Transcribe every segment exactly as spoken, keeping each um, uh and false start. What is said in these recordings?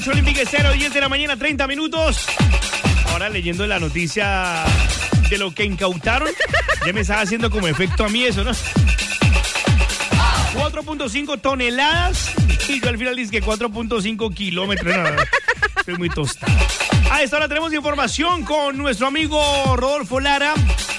Noche Olímpica cero, diez de la mañana, treinta minutos. Ahora leyendo la noticia de lo que incautaron, ya me estaba haciendo como efecto a mí eso, ¿no? cuatro punto cinco toneladas y yo al final dije que cuatro punto cinco kilómetros. No, no, estoy muy tostado. A esta hora tenemos información con nuestro amigo Rodolfo Lara.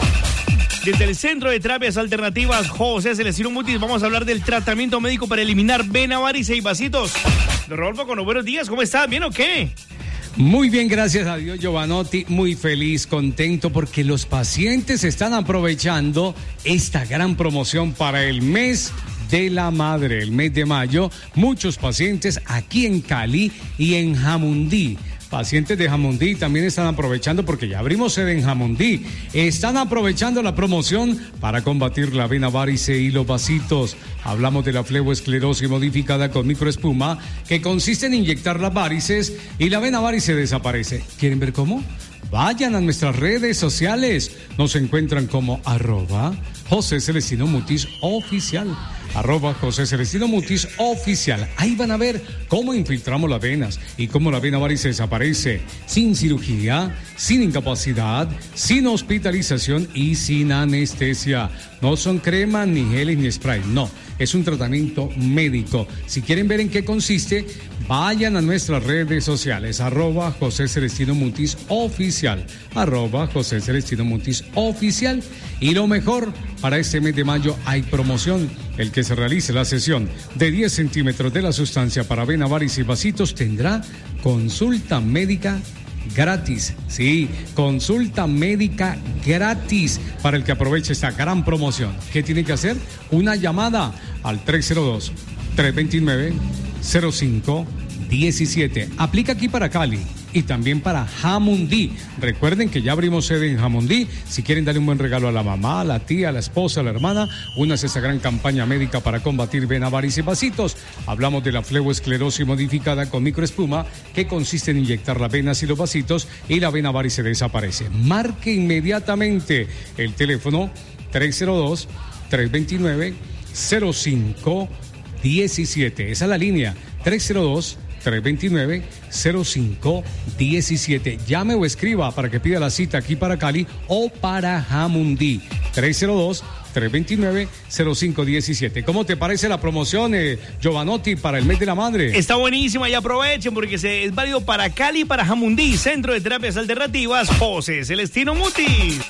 Desde el Centro de Terapias Alternativas José Celestino Mutis vamos a hablar del tratamiento médico para eliminar vena, varices y vasitos. Don Rodolfo, con los buenos días, ¿cómo estás? ¿Bien o qué? Muy bien, gracias a Dios, Giovanotti. Muy feliz, contento porque los pacientes están aprovechando esta gran promoción para el mes de la madre, el mes de mayo. Muchos pacientes aquí en Cali y en Jamundí. Pacientes de Jamundí también están aprovechando porque ya abrimos sede en Jamundí. Están aprovechando la promoción para combatir la vena varice y los vasitos. Hablamos de la fleboesclerosis modificada con microespuma, que consiste en inyectar las varices y la vena varice desaparece. ¿Quieren ver cómo? Vayan a nuestras redes sociales. Nos encuentran como arroba José Celestino Mutis Oficial. Arroba José Celestino Mutis Oficial. Ahí van a ver cómo infiltramos las venas y cómo la vena varice desaparece sin cirugía, sin incapacidad, sin hospitalización y sin anestesia. No son cremas, ni geles, ni spray. No, es un tratamiento médico. Si quieren ver en qué consiste, vayan a nuestras redes sociales. Arroba José Celestino Mutis Oficial. Arroba José Celestino Mutis Oficial. Y lo mejor, para este mes de mayo hay promoción. El que se realice la sesión de diez centímetros de la sustancia para vena, varice y vasitos tendrá consulta médica gratis. Sí, consulta médica gratis para el que aproveche esta gran promoción. ¿Qué tiene que hacer? Una llamada al tres cero dos, tres dos nueve, cero cinco uno siete. Aplica aquí para Cali y también para Jamundí. Recuerden que ya abrimos sede en Jamundí. Si quieren darle un buen regalo a la mamá, a la tía, a la esposa, a la hermana, únase a esa gran campaña médica para combatir vena, varice y vasitos. Hablamos de la fleboesclerosis modificada con microespuma, que consiste en inyectar las venas y los vasitos y la vena varice desaparece. Marque inmediatamente el teléfono tres cero dos, tres dos nueve, cero cinco uno siete. Esa es la línea tres cero dos, tres dos nueve, cero cinco uno siete. Llame o escriba para que pida la cita aquí para Cali o para Jamundí. tres cero dos, tres dos nueve, cero cinco uno siete. ¿Cómo te parece la promoción, eh, Giovanotti, para el mes de la madre? Está buenísima y aprovechen porque se, es válido para Cali y para Jamundí. Centro de Terapias Alternativas José Celestino Mutis.